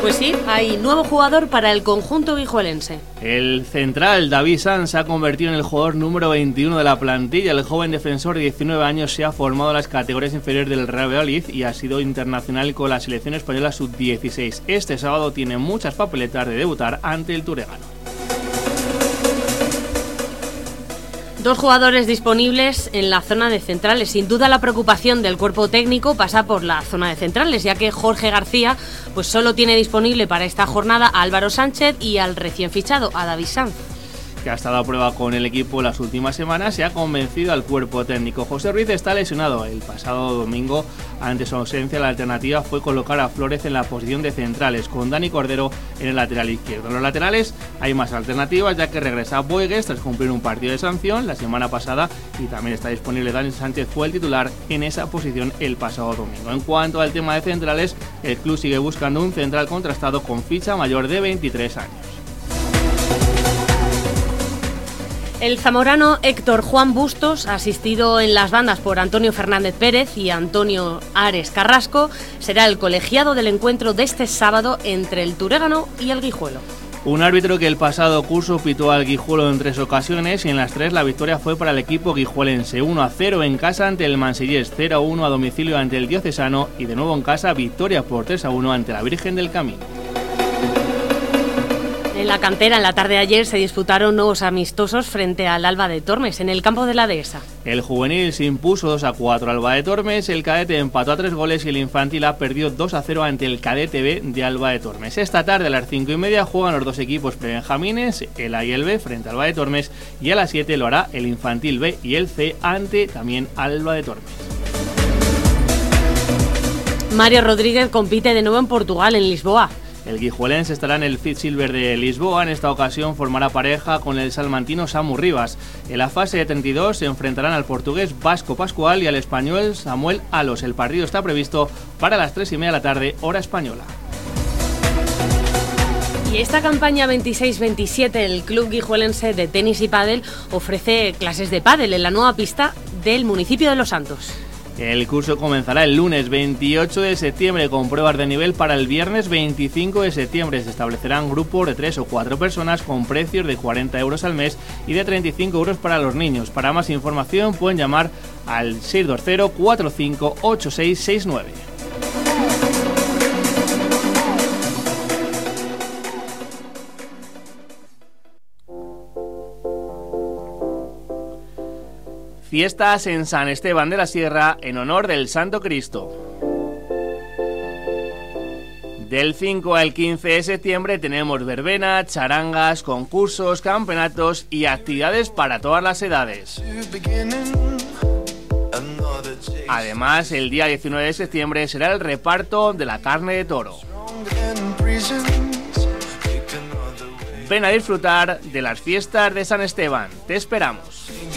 Pues sí, hay nuevo jugador para el conjunto guijuelense. El central David Sanz se ha convertido en el jugador número 21 de la plantilla. El joven defensor de 19 años se ha formado en las categorías inferiores del Real Valladolid y ha sido internacional con la selección española sub-16. Este sábado tiene muchas papeletas de debutar ante el Turegano. Dos jugadores disponibles en la zona de centrales. Sin duda la preocupación del cuerpo técnico pasa por la zona de centrales, ya que Jorge García pues solo tiene disponible para esta jornada a Álvaro Sánchez y al recién fichado, a David Sanz, que ha estado a prueba con el equipo las últimas semanas, se ha convencido al cuerpo técnico. José Ruiz está lesionado. El pasado domingo, ante su ausencia, la alternativa fue colocar a Flórez en la posición de centrales, con Dani Cordero en el lateral izquierdo. En los laterales hay más alternativas, ya que regresa Boigues tras cumplir un partido de sanción la semana pasada, y también está disponible Dani Sánchez, fue el titular en esa posición el pasado domingo. En cuanto al tema de centrales, el club sigue buscando un central contrastado con ficha mayor de 23 años. El zamorano Héctor Juan Bustos, asistido en las bandas por Antonio Fernández Pérez y Antonio Ares Carrasco, será el colegiado del encuentro de este sábado entre el Turegano y el Guijuelo. Un árbitro que el pasado curso pitó al Guijuelo en 3 ocasiones y en las 3 la victoria fue para el equipo guijuelense. 1-0 en casa ante el Mansillés, 0-1 a domicilio ante el Diocesano y de nuevo en casa victoria por 3-1 ante la Virgen del Camino. En la cantera, en la tarde de ayer, se disputaron nuevos amistosos frente al Alba de Tormes, en el campo de la Dehesa. El juvenil se impuso 2-4 al Alba de Tormes, el cadete empató a 3 goles y el infantil A perdió 2-0 ante el cadete B de Alba de Tormes. Esta tarde a las 5:30 juegan los dos equipos prebenjamines, el A y el B, frente al Alba de Tormes, y a las 7 lo hará el infantil B y el C ante también Alba de Tormes. Mario Rodríguez compite de nuevo en Portugal, en Lisboa. El guijuelense estará en el Fitzsilver de Lisboa. En esta ocasión formará pareja con el salmantino Samu Rivas. En la fase de 32 se enfrentarán al portugués Vasco Pascual y al español Samuel Alos. El partido está previsto para las 3:30 de la tarde, hora española. Y esta campaña 26-27, el club guijuelense de tenis y pádel ofrece clases de pádel en la nueva pista del municipio de Los Santos. El curso comenzará el lunes 28 de septiembre con pruebas de nivel para el viernes 25 de septiembre. Se establecerán grupos de 3 o 4 personas con precios de 40 euros al mes y de 35 euros para los niños. Para más información pueden llamar al 620 45 8669. Fiestas en San Esteban de la Sierra en honor del Santo Cristo. Del 5 al 15 de septiembre tenemos verbena, charangas, concursos, campeonatos y actividades para todas las edades. Además, el día 19 de septiembre será el reparto de la carne de toro. Ven a disfrutar de las fiestas de San Esteban. Te esperamos.